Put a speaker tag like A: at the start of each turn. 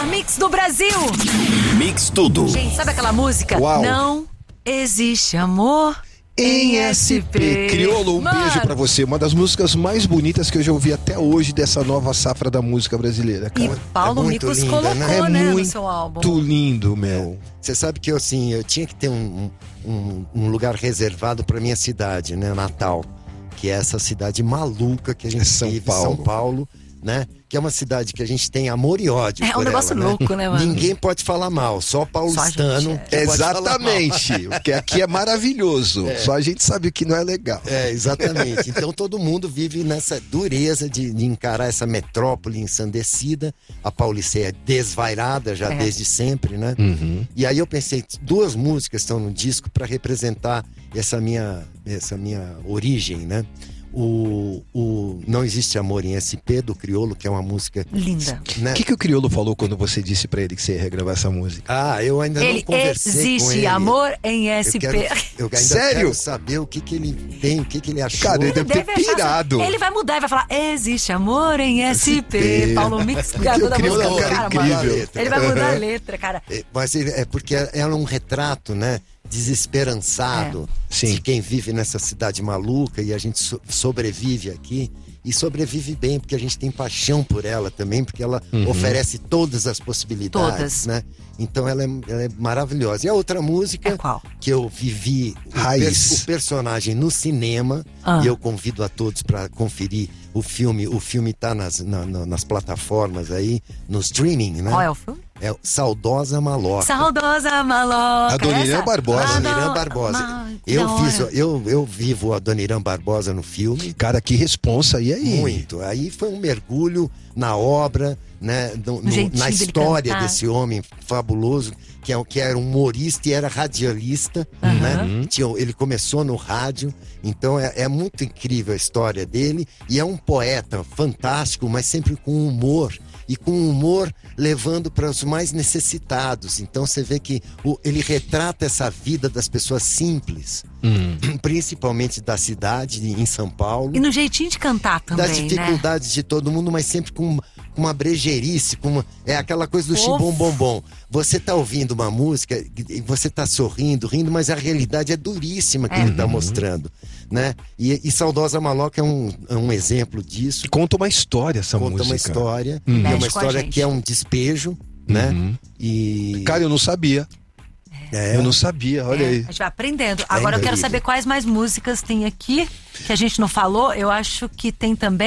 A: Mix do Brasil.
B: Mix tudo.
A: Gente, sabe aquela música?
C: Uau.
A: Não existe amor
C: Em SP. Criolo, um
A: Mano.
C: beijo pra você. Uma das músicas mais bonitas que eu já ouvi até hoje dessa nova safra da música brasileira,
A: E
C: cara.
A: Paulo
D: É muito
A: Micos
D: linda,
A: colocou,
D: né?
C: É
A: né, no
C: muito
A: seu álbum.
C: lindo, meu.
D: Você sabe que eu tinha que ter um lugar reservado para minha cidade, né, Natal, que é essa cidade maluca que a gente
C: São
D: vive,
C: Paulo.
D: São Paulo, né? Que é uma cidade que a gente tem amor e ódio
A: É um
D: por
A: negócio
D: ela,
A: louco, né, mano?
D: Ninguém pode falar mal, só paulistano.
A: gente,
D: que pode falar mal.
C: Exatamente. Porque aqui é maravilhoso. Só a gente sabe o que não é legal.
D: É, exatamente. Então todo mundo vive nessa dureza de encarar essa metrópole ensandecida. A Paulista é desvairada já desde sempre, né? E aí eu pensei, duas músicas estão no disco para representar essa minha origem, né? O Não Existe Amor em SP, do Criolo, que é uma música...
A: Linda.
D: Né?
C: O que o Criolo falou quando você disse pra ele que você ia regravar essa música?
D: Ah, eu ainda não
A: Ele
D: conversei com
A: existe
D: ele.
A: amor em
D: Eu
A: SP.
D: ainda
C: Sério?
D: quero saber o que ele tem, o que ele achou.
C: Cara, ele deve ter
A: achar-
C: pirado.
A: Ele vai mudar e vai falar: existe amor em SP. Paulo Mix, criador da
C: Criolo
A: música
C: é um
A: do
C: cara
A: cara,
C: incrível.
A: mano. Ele vai mudar a letra, cara.
D: Mas é porque ela é um retrato, né? Desesperançado
C: Sim.
D: de quem vive nessa cidade maluca, e a gente sobrevive aqui. E sobrevive bem, porque a gente tem paixão por ela também, porque ela oferece todas as possibilidades,
A: Todas.
D: né? Então ela é maravilhosa. E a outra música
A: É qual?
D: que eu vivi
C: Raiz.
D: o personagem no cinema, e eu convido a todos para conferir o filme. O filme tá nas plataformas aí, no streaming, né?
A: Qual é o filme?
D: É Saudosa Maloca.
A: Saudosa maloca.
C: Adoniran
A: essa?
C: Barbosa.
D: Adoniran Barbosa.
A: Que da hora.
D: Eu vivo a Adoniran Barbosa no filme.
C: Cara, que responsa. E aí?
D: Muito. Aí foi um mergulho na obra, né?
A: jeitinho
D: Na
A: dele
D: história
A: cantar.
D: desse homem fabuloso, que era humorista e era radialista, né? Ele começou no rádio, então é muito incrível a história dele. E é um poeta fantástico, mas sempre com humor. E com humor levando para os mais necessitados. Então você vê que ele retrata essa vida das pessoas simples, principalmente da cidade, em São Paulo.
A: E no jeitinho de cantar também,
D: Das dificuldades de todo mundo, mas sempre com uma brejeirice, é aquela coisa do chibom-bom-bom. Você tá ouvindo uma música e você tá sorrindo, rindo, mas a realidade é duríssima que ele tá mostrando, né? E Saudosa Maloca é um exemplo disso.
C: Conta uma história essa
D: Conta
C: música.
D: uma história,
A: Mexe
D: é
A: com
D: uma
A: a
D: história
A: gente.
D: que é um despejo, né? E
C: Cara, eu não sabia.
D: É.
C: Eu não sabia, olha aí.
A: A gente vai aprendendo. Agora eu quero
D: incrível.
A: saber quais mais músicas tem aqui que a gente não falou. Eu acho que tem também